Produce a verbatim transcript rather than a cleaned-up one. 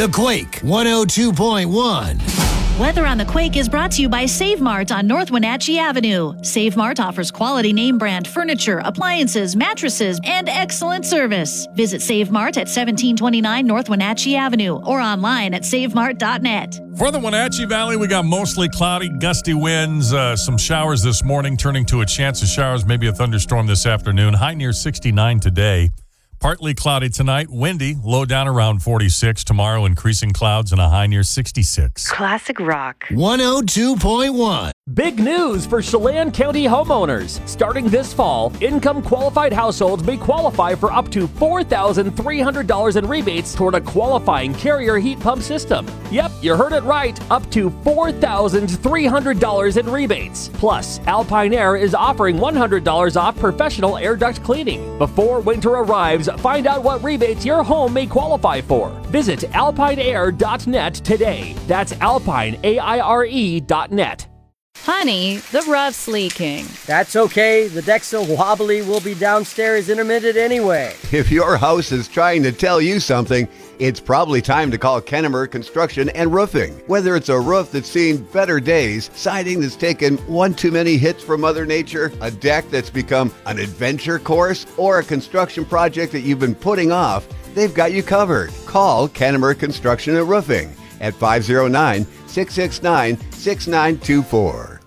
The Quake one oh two point one. Weather on the Quake is brought to you by Save Mart on North Wenatchee Avenue. Save Mart offers quality name brand furniture, appliances, mattresses, and excellent service. Visit Save Mart at seventeen twenty-nine North Wenatchee Avenue or online at save mart dot net. For the Wenatchee Valley, we got mostly cloudy, gusty winds, uh, some showers this morning, turning to a chance of showers, maybe a thunderstorm this afternoon. High near sixty-nine today. Partly cloudy tonight, windy, low down around forty-six. Tomorrow, increasing clouds and a high near sixty-six. Classic Rock. one oh two point one. Big news for Chelan County homeowners. Starting this fall, income-qualified households may qualify for up to four thousand three hundred dollars in rebates toward a qualifying Carrier heat pump system. Yep, you heard it right, up to four thousand three hundred dollars in rebates. Plus, Alpine Air is offering one hundred dollars off professional air duct cleaning. Before winter arrives, find out what rebates your home may qualify for. Visit alpine air dot net today. That's alpine, A I R E dot net. Honey, the roof's leaking. That's okay. The deck's so wobbly we'll be downstairs intermittent anyway. If your house is trying to tell you something, it's probably time to call Kennemer Construction and Roofing. Whether it's a roof that's seen better days, siding that's taken one too many hits from Mother Nature, a deck that's become an adventure course, or a construction project that you've been putting off, they've got you covered. Call Kennemer Construction and Roofing at five oh nine, six six nine, six nine two four.